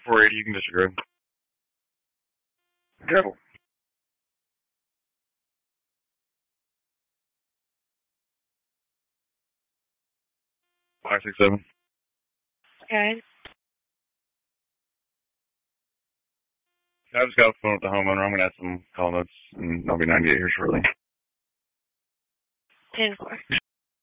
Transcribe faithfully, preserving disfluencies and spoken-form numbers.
four eighty, you can disregard. Go. Five six seven. Okay. I just got a phone with the homeowner. I'm going to add some call notes, and I'll be ninety-eight here shortly. ten four.